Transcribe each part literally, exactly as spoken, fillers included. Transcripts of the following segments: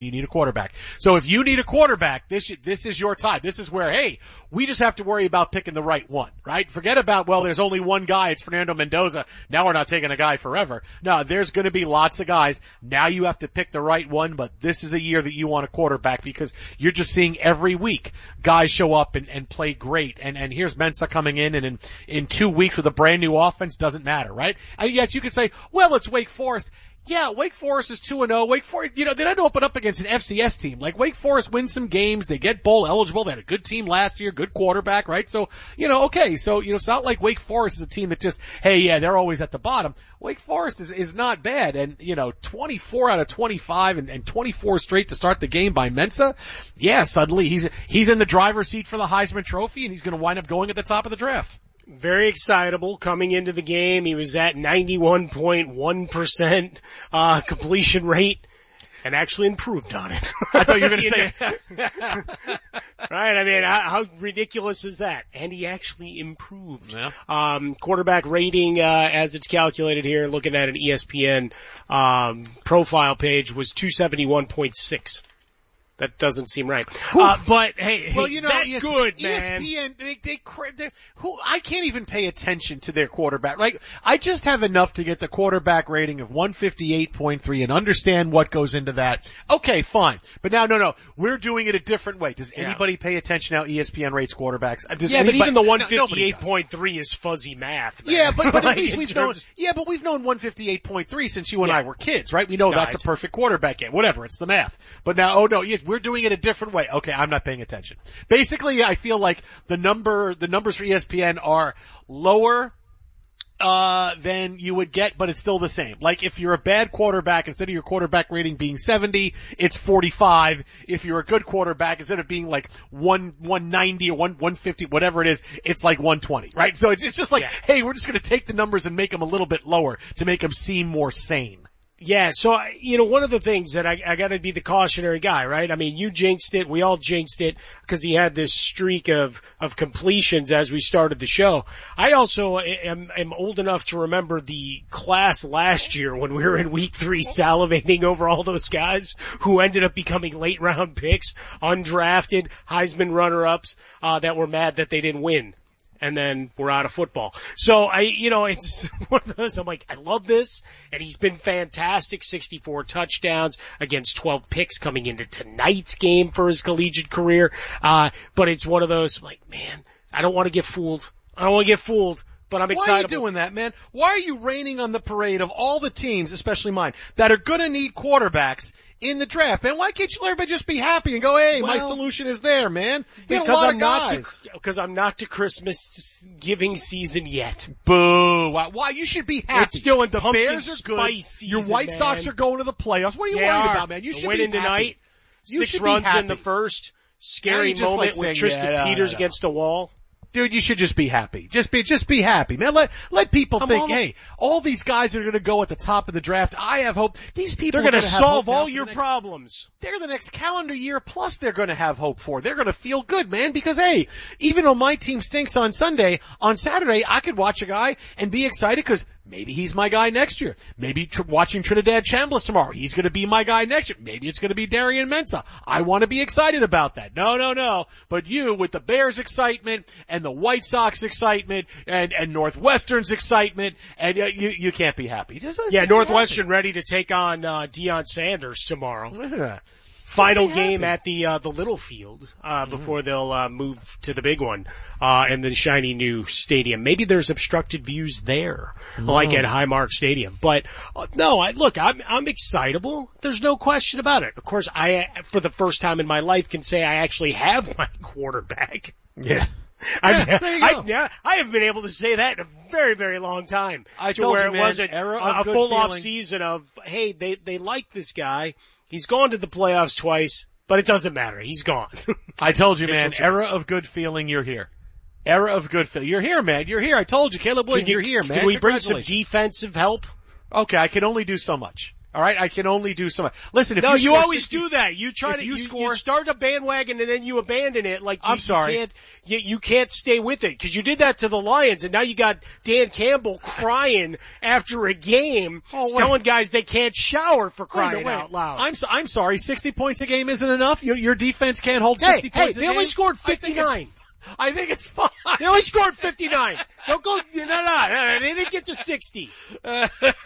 You need a quarterback. So if you need a quarterback, this this is your time. This is where, hey, we just have to worry about picking the right one, right? Forget about, well, there's only one guy. It's Fernando Mendoza. Now we're not taking a guy forever. No, there's going to be lots of guys. Now you have to pick the right one, but this is a year that you want a quarterback because you're just seeing every week guys show up and, and play great. And, and here's Mensah coming in, and in, in two weeks with a brand new offense, doesn't matter, right? And yet you could say, well, it's Wake Forest. Yeah, Wake Forest is two and oh. Wake Forest, you know, they don't open up against an F C S team. Like, Wake Forest wins some games. They get bowl eligible. They had a good team last year, good quarterback, right? So, you know, okay. So, you know, it's not like Wake Forest is a team that just, hey, yeah, they're always at the bottom. Wake Forest is, is not bad. And, you know, twenty-four out of twenty-five and, and twenty-four straight to start the game by Mensah. Yeah, suddenly he's, he's in the driver's seat for the Heisman Trophy, and he's going to wind up going at the top of the draft. Very excitable coming into the game. He was at ninety-one point one percent uh completion rate and actually improved on it. I thought you were going to say right. I mean, how, how ridiculous is that? And he actually improved. Yeah. Um, quarterback rating, uh, as it's calculated here, looking at an E S P N, um, profile page, was two seventy-one point six. That doesn't seem right. Uh, but hey, well, you know, that E S- good, man. E S P N, they, they, they, who, I can't even pay attention to their quarterback. Like, I just have enough to get the quarterback rating of one fifty-eight point three and understand what goes into that. Okay, fine. But now, no, no, we're doing it a different way. Does anybody yeah. pay attention how E S P N rates quarterbacks? Does yeah, anybody, but even the no, one fifty-eight point three is fuzzy math, man. Yeah, but, but like at least we've known, yeah, but we've known one fifty-eight point three since you and yeah. I were kids, right? We know no, that's a perfect quarterback game. Whatever, it's the math. But now, oh no, yes, we're doing it a different way. Okay, I'm not paying attention. Basically, I feel like the number, the numbers for E S P N are lower, uh, than you would get, but it's still the same. Like, if you're a bad quarterback, instead of your quarterback rating being seventy, it's forty-five. If you're a good quarterback, instead of being like one, one ninety or one, one fifty, whatever it is, it's like one twenty, right? So it's, it's just like, yeah. hey, we're just gonna take the numbers and make them a little bit lower to make them seem more sane. Yeah, so, you know, one of the things that I, I gotta be the cautionary guy, right? I mean, you jinxed it, we all jinxed it, because he had this streak of, of completions as we started the show. I also am, am old enough to remember the class last year when we were in week three salivating over all those guys who ended up becoming late round picks, undrafted, Heisman runner-ups, uh, that were mad that they didn't win. And then we're out of football. So I, you know, it's one of those, I'm like, I love this. And he's been fantastic. sixty-four touchdowns against twelve picks coming into tonight's game for his collegiate career. Uh, but it's one of those, like, man, I don't want to get fooled. I don't want to get fooled. But I'm excited. Why are you doing that, man? Why are you raining on the parade of all the teams, especially mine, that are gonna need quarterbacks in the draft? Man, why can't you everybody just be happy and go, hey, well, my solution is there, man? You because I'm not to, because I'm not to Christmas giving season yet. Boo. Why, why? You should be happy. It's still in the Bears are good. Season, Your White man. Sox are going to the playoffs. What are you they worried are. about, man? You should winning be happy. Tonight. You Six should runs be happy. in the first. Scary moment like with saying, Tristan yeah, Peters no, no. against a wall. Dude, you should just be happy. Just be, just be happy, man. Let, let people I'm think, all hey, all these guys are going to go at the top of the draft. I have hope. These people They're are going to solve all your next, problems. They're the next calendar year, plus they're going to have hope for. They're going to feel good, man, because hey, even though my team stinks on Sunday, on Saturday, I could watch a guy and be excited because maybe he's my guy next year. Maybe tr- watching Trinidad Chambliss tomorrow, he's going to be my guy next year. Maybe it's going to be Darian Mensah. I want to be excited about that. No, no, no. But you, with the Bears excitement and the White Sox excitement and, and Northwestern's excitement, and uh, you, you can't be happy. Just, just yeah, Northwestern happy. Ready to take on, uh, Deion Sanders tomorrow. Yeah. Final game at the, uh, the little field, uh, before mm. they'll, uh, move to the big one, uh, in the shiny new stadium. Maybe there's obstructed views there, no. like at Highmark Stadium. But, uh, no, I, look, I'm, I'm excitable. There's no question about it. Of course, I, for the first time in my life, can say I actually have my quarterback. Yeah. I, yeah, I, I, I haven't been able to say that in a very, very long time. I to told where you, man, it wasn't era a, of a full feeling. off season of, hey, they, they like this guy. He's gone to the playoffs twice, but it doesn't matter. He's gone. I told you, man, era of good feeling, you're here. Era of good feeling. You're here, man. You're here. I told you, Caleb Williams, you, you're here, man. Can we bring some defensive help? Okay, I can only do so much. All right, I can only do so much. Listen, if no, you, you always sixty, do that. You try to you, you, score, you start a bandwagon and then you abandon it. Like you, I'm sorry, you can't you, you can't stay with it because you did that to the Lions, and now you got Dan Campbell crying after a game, oh, telling guys they can't shower for crying wait, wait. out loud. I'm so, I'm sorry, sixty points a game isn't enough. Your your defense can't hold hey, sixty hey, points a they game. only scored fifty-nine. I think it's fine. They only scored fifty-nine. Don't go, no, no, no, they didn't get to sixty. How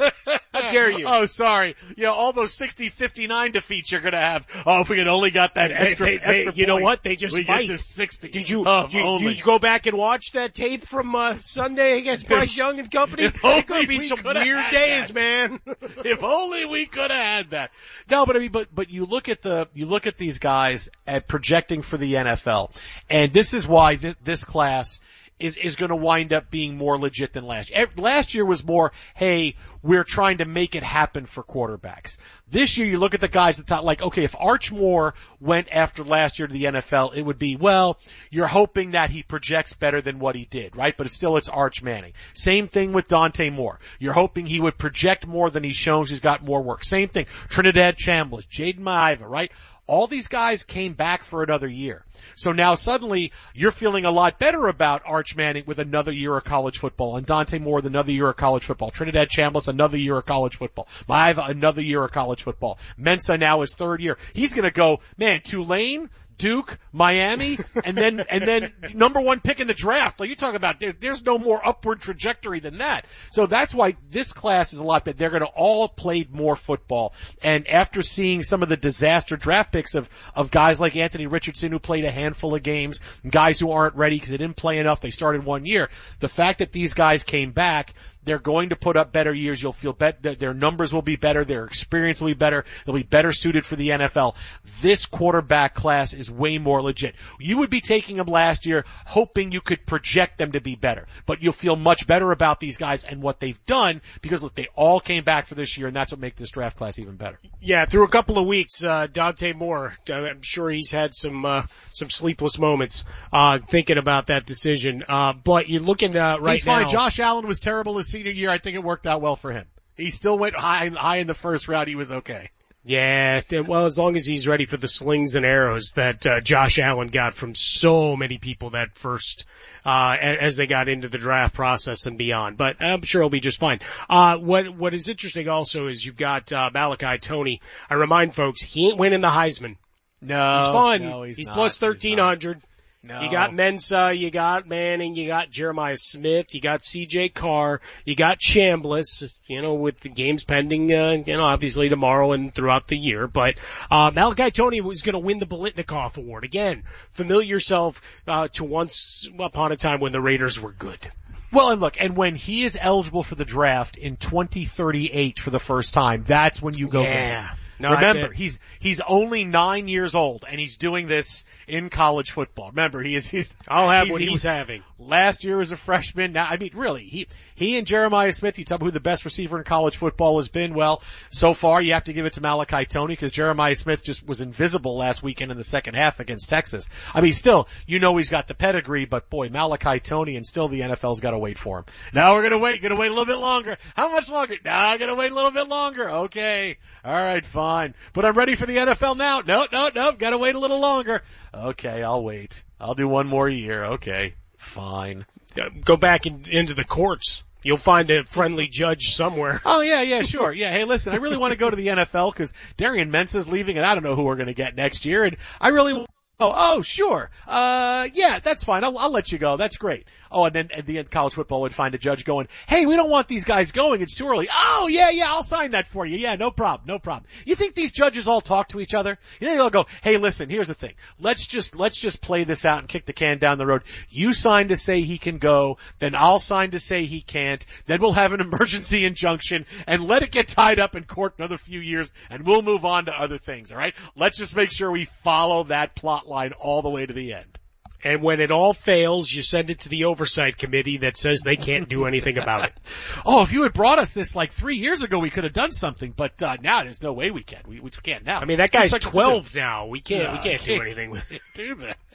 dare you? Oh, sorry. You know, all those sixty fifty-nine defeats you're gonna have. Oh, if we had only got that extra, they, they, extra they, you know points, what? They just we might. get to sixty. Did you, oh, did, you only. did you go back and watch that tape from, uh, Sunday against Bryce Young and company? If There's only gonna be we some coulda weird had days, that. man. If only we could have had that. No, but I mean, but, but you look at the, you look at these guys at projecting for the N F L, and this is why this, this class is, is gonna wind up being more legit than last year. Last year was more, hey, we're trying to make it happen for quarterbacks. This year you look at the guys at the top, like, okay, if Arch Moore went after last year to the N F L, it would be, well, you're hoping that he projects better than what he did, right? But it's still, it's Arch Manning. Same thing with Dante Moore. You're hoping he would project more than he's shown. He's got more work. Same thing. Trinidad Chambliss, Jaden Maiava, right? All these guys came back for another year. So now suddenly you're feeling a lot better about Arch Manning with another year of college football, and Dante Moore with another year of college football, Trinidad Chambliss another year of college football, Maiava another year of college football, Mensah now his third year. He's gonna go, man, Tulane, Duke, Miami, and then, and then number one pick in the draft. Like you talk about, there, there's no more upward trajectory than that. So that's why this class is a lot better. They're going to all play more football. And after seeing some of the disaster draft picks of, of guys like Anthony Richardson who played a handful of games, guys who aren't ready because they didn't play enough, they started one year. The fact that these guys came back, they're going to put up better years. You'll feel better. Their numbers will be better. Their experience will be better. They'll be better suited for the N F L. This quarterback class is way more legit. You would be taking them last year hoping you could project them to be better, but you'll feel much better about these guys and what they've done because look, they all came back for this year, and that's what makes this draft class even better. Yeah, through a couple of weeks, uh, Dante Moore, I'm sure he's had some, uh, some sleepless moments, uh, thinking about that decision. Uh, but you're looking, uh, right he's now. He's fine. Josh Allen was terrible this senior year. I think it worked out well for him. He still went high, high in the first round. He was okay. Yeah, well, as long as he's ready for the slings and arrows that uh, Josh Allen got from so many people that first, uh, as they got into the draft process and beyond. But I'm sure he'll be just fine. Uh, what what is interesting also is you've got uh, Malachi Toney. I remind folks, he ain't winning the Heisman. No, he's fun. No, he's, he's not. plus thirteen hundred. No. You got Mensah, you got Manning, you got Jeremiah Smith, you got C J Carr, you got Chambliss, you know, with the games pending, uh, you know, obviously tomorrow and throughout the year. But, uh, Malachi Toney was gonna win the Biletnikoff Award. Again, familiar yourself, uh, to once upon a time when the Raiders were good. Well, and look, and when he is eligible for the draft in twenty thirty-eight for the first time, that's when you go yeah. big. No, Remember, he's, he's only nine years old and he's doing this in college football. Remember, he is, he's, I'll have he's, what he's, he's having. Last year as a freshman. Now, I mean, really, he, he and Jeremiah Smith, you tell me who the best receiver in college football has been. Well, so far you have to give it to Malachi Toney because Jeremiah Smith just was invisible last weekend in the second half against Texas. I mean, still, you know he's got the pedigree, but boy, Malachi Toney and still the N F L's got to wait for him. Now we're going to wait, going to wait a little bit longer. How much longer? Now I'm going to wait a little bit longer. Okay. All right, fine. But I'm ready for the N F L now. No, no, no, got to wait a little longer. Okay, I'll wait. I'll do one more year. Okay, fine. Go back in, into the courts. You'll find a friendly judge somewhere. Oh yeah, yeah, sure. Yeah, hey listen, I really want to go to the N F L because Darian Mensah's leaving and I don't know who we're going to get next year, and I really Oh, oh, sure. Uh, yeah, that's fine. I'll, I'll let you go. That's great. Oh, and then at the end, college football would find a judge going, hey, we don't want these guys going. It's too early. Oh, yeah, yeah, I'll sign that for you. Yeah, no problem, no problem. You think these judges all talk to each other? You think they'll go, hey, listen, here's the thing. Let's just, let's just play this out and kick the can down the road. You sign to say he can go, then I'll sign to say he can't, then we'll have an emergency injunction and let it get tied up in court another few years and we'll move on to other things, all right? Let's just make sure we follow that plot line all the way to the end. And when it all fails, you send it to the oversight committee that says they can't do anything about it. Oh, if you had brought us this like three years ago, we could have done something. But uh, now there's no way we can. We, we can't now. I mean, that guy's twelve now. We can't. No, we can't, can't do anything with it. Do that.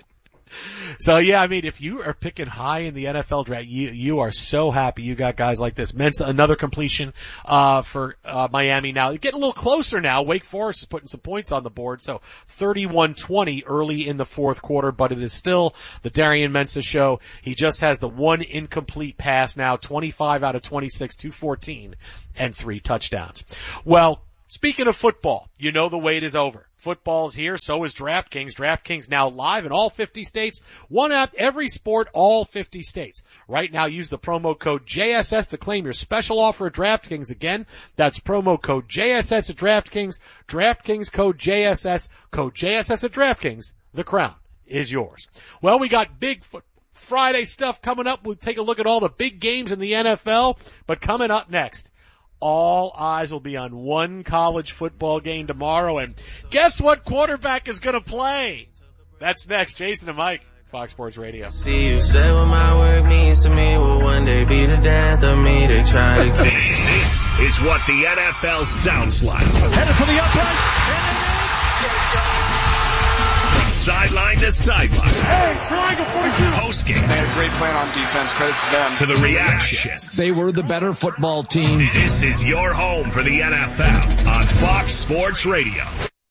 So yeah, I mean, if you are picking high in the N F L draft, you, you are so happy you got guys like this. Mensa, another completion, uh, for, uh, Miami now. Getting a little closer now. Wake Forest is putting some points on the board. So thirty-one twenty early in the fourth quarter, but it is still the Darian Mensah show. He just has the one incomplete pass now, twenty-five out of twenty-six, two fourteen, and three touchdowns. Well, speaking of football, you know the wait is over. Football's here, so is DraftKings. DraftKings now live in all fifty states. One app, every sport, all fifty states. Right now, use the promo code J S S to claim your special offer at DraftKings. Again, that's promo code J S S at DraftKings. DraftKings code J S S, code J S S at DraftKings. The crown is yours. Well, we got big foot Friday stuff coming up. We'll take a look at all the big games in the N F L. But coming up next, all eyes will be on one college football game tomorrow, and guess what quarterback is going to play? That's next. Jason and Mike, Fox Sports Radio. See, you said what my work means to me will one day be the death of me. They try to kill me. This is what the N F L sounds like. Headed for the uprights. From sideline to sideline. Hey, triangle forty-two. Post game. They had a great plan on defense. Credit to them. To the reactions. They were the better football team. This is your home for the N F L on Fox Sports Radio.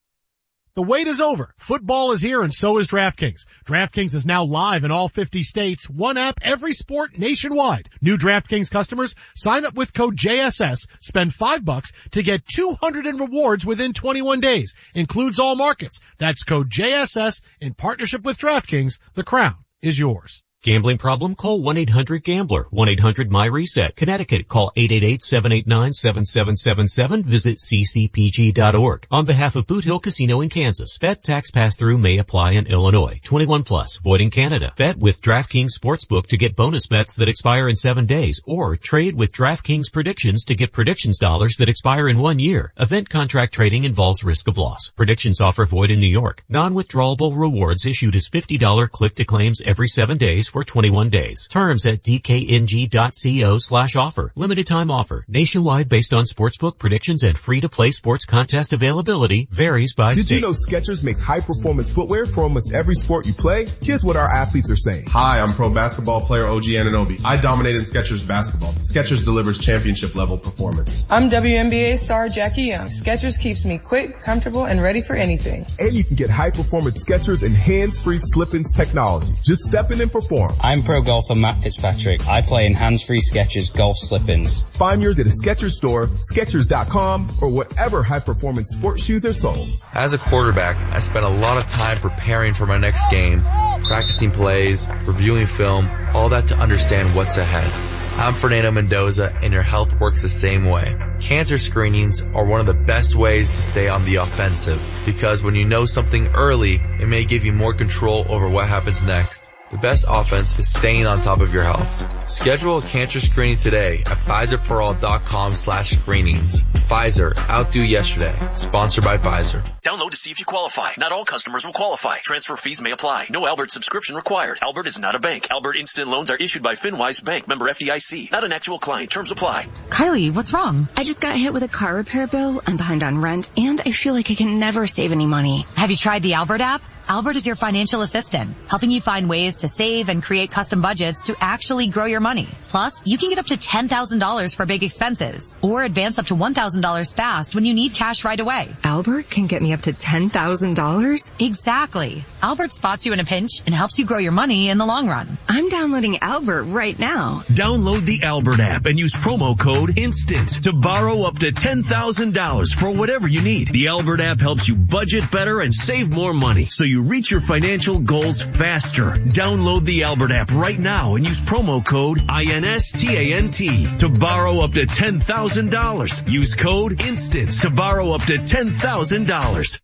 The wait is over. Football is here, and so is DraftKings. DraftKings is now live in all fifty states. One app, every sport, nationwide. New DraftKings customers, sign up with code J S S, spend five bucks to get two hundred in rewards within twenty-one days. Includes all markets. That's code J S S in partnership with DraftKings. The crown is yours. Gambling problem? Call one eight hundred gambler. one eight hundred my reset. Connecticut, call eight eight eight, seven eight nine, seven seven seven seven. Visit c c p g dot org. On behalf of Boot Hill Casino in Kansas, bet tax pass-through may apply in Illinois. twenty-one plus, void in Canada. Bet with DraftKings Sportsbook to get bonus bets that expire in seven days, or trade with DraftKings Predictions to get predictions dollars that expire in one year. Event contract trading involves risk of loss. Predictions offer void in New York. Non-withdrawable rewards issued as fifty dollars click-to-claims every seven days for twenty-one days. Terms at d k n g dot co slash offer. Limited time offer. Nationwide based on sportsbook predictions and free-to-play sports contest availability. Varies by Did state. you know Skechers makes high-performance footwear for almost every sport you play? Here's what our athletes are saying. Hi, I'm pro basketball player O G Anunoby. I dominate in Skechers basketball. Skechers delivers championship-level performance. I'm W N B A star Jackie Young. Skechers keeps me quick, comfortable, and ready for anything. And you can get high-performance Skechers and hands-free slip-ins technology. Just step in and perform. I'm pro golfer Matt Fitzpatrick. I play in hands-free Skechers golf slip-ins. Find yours at a Skechers store, Skechers dot com, or whatever high-performance sports shoes are sold. As a quarterback, I spent a lot of time preparing for my next game, practicing plays, reviewing film, all that to understand what's ahead. I'm Fernando Mendoza, and your health works the same way. Cancer screenings are one of the best ways to stay on the offensive, because when you know something early, it may give you more control over what happens next. The best offense is staying on top of your health. Schedule a cancer screening today at Pfizer For All dot com slash screenings. Pfizer, outdo yesterday. Sponsored by Pfizer. Download to see if you qualify. Not all customers will qualify. Transfer fees may apply. No Albert subscription required. Albert is not a bank. Albert Instant Loans are issued by FinWise Bank, member F D I C. Not an actual client. Terms apply. Kylie, what's wrong? I just got hit with a car repair bill. I'm behind on rent, and I feel like I can never save any money. Have you tried the Albert app? Albert is your financial assistant, helping you find ways to save and create custom budgets to actually grow your money. Plus, you can get up to ten thousand dollars for big expenses, or advance up to one thousand dollars fast when you need cash right away. Albert can get me up to ten thousand dollars? Exactly. Albert spots you in a pinch and helps you grow your money in the long run. I'm downloading Albert right now. Download the Albert app and use promo code INSTANT to borrow up to ten thousand dollars for whatever you need. The Albert app helps you budget better and save more money, so you reach your financial goals faster. Download the Albert app right now and use promo code I N S T A N T to borrow up to ten thousand dollars. Use code INSTANT to borrow up to ten thousand dollars.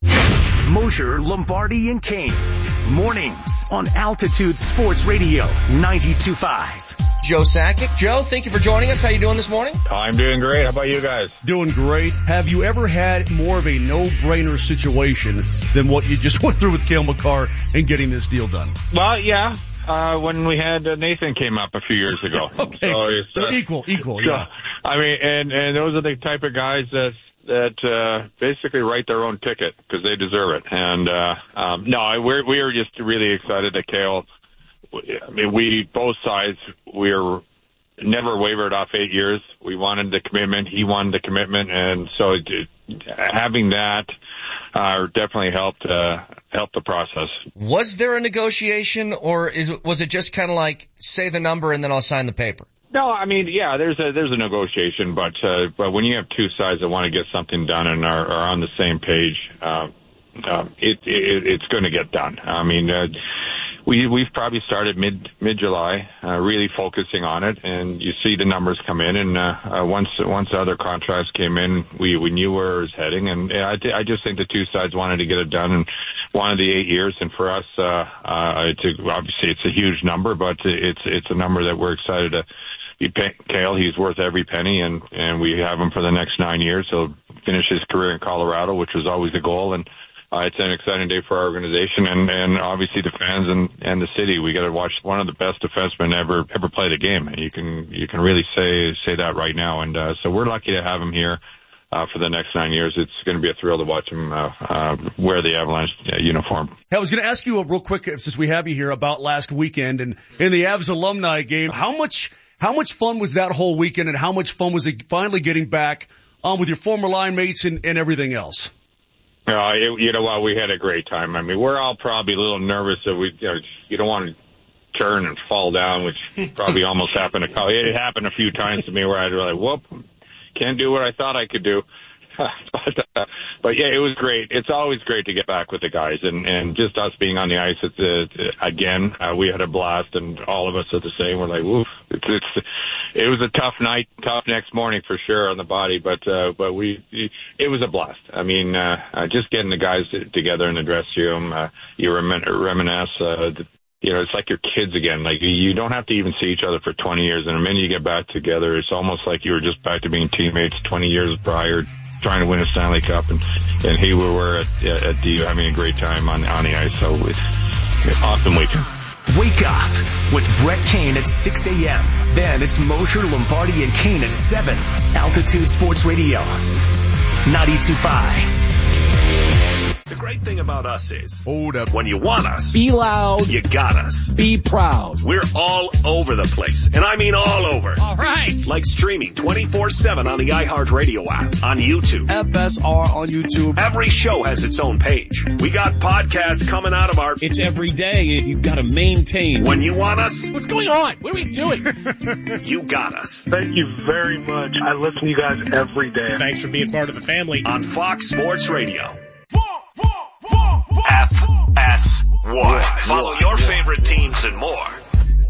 Mosher, Lombardi, and Kane. Mornings on Altitude Sports Radio ninety-two point five. Joe Sakic. Joe, thank you for joining us. How you doing this morning? I'm doing great. How about you guys? Doing great. Have you ever had more of a no-brainer situation than what you just went through with Cale Makar and getting this deal done? Well, yeah. Uh, when we had uh, Nathan came up a few years ago. Okay. So, so uh, equal, equal, so, yeah. I mean, and, and those are the type of guys that that uh, basically write their own ticket because they deserve it. And uh, um, no, we're we are just really excited that Cale. I mean, we both sides we're never wavered off eight years. We wanted the commitment. He wanted the commitment, and so it, having that uh, definitely helped uh, help the process. Was there a negotiation, or is was it just kind of like say the number and then I'll sign the paper? No, I mean, yeah, there's a there's a negotiation, but uh, but when you have two sides that want to get something done and are, are on the same page, uh, uh, it, it it's going to get done. I mean, uh, we we've probably started mid mid July, uh, really focusing on it, and you see the numbers come in, and uh, uh, once once the other contracts came in, we we knew where it was heading, and I I just think the two sides wanted to get it done and wanted the eight years, and for us, uh, uh, it's a, obviously it's a huge number, but it's it's a number that we're excited to. Cale, he's worth every penny, and, and we have him for the next nine years. He'll finish his career in Colorado, which was always the goal, and uh, it's an exciting day for our organization and, and obviously the fans and, and the city. We got to watch one of the best defensemen ever ever play the game. You can you can really say say that right now, and uh, so we're lucky to have him here. Uh, for the next nine years, it's going to be a thrill to watch him uh, uh, wear the Avalanche uh, uniform. Hey, I was going to ask you a real quick, since we have you here, about last weekend and in the Avs alumni game. How much how much fun was that whole weekend, and how much fun was it finally getting back on um, with your former line mates and, and everything else? Uh, it, you know what? We had a great time. I mean, we're all probably a little nervous that we you, know, you don't want to turn and fall down, which probably almost happened. To, it happened a few times to me where I'd really whoop. Can't do what I thought I could do. but, uh, but yeah, it was great. It's always great to get back with the guys, and, and just us being on the ice. It's, uh, again, uh, we had a blast, and all of us are the same. We're like, woof. It's, it's, it was a tough night, tough next morning for sure on the body, but, uh, but we, it was a blast. I mean, uh, uh just getting the guys together in the dressing room, uh, you remin- reminisce, uh, the, You know, it's like your kids again. Like, you don't have to even see each other for twenty years. And the minute you get back together, it's almost like you were just back to being teammates twenty years prior, trying to win a Stanley Cup. And, and here we were at, at D having a great time on, on the ice. So it's an awesome weekend. Wake up with Brett Kane at six a.m. Then it's Mosher, Lombardi, and Kane at seven. Altitude Sports Radio, ninety-two point five. The great thing about us is, hold up. When you want us, be loud, you got us. Be proud. We're all over the place, and I mean all over. All right. Like streaming twenty-four seven on the iHeartRadio app, on YouTube. F S R on YouTube. Every show has its own page. We got podcasts coming out of our... It's every day. You've got to maintain. When you want us... What's going on? What are we doing? You got us. Thank you very much. I listen to you guys every day. Thanks for being part of the family. On Fox Sports Radio. F S Y. Follow your favorite teams and more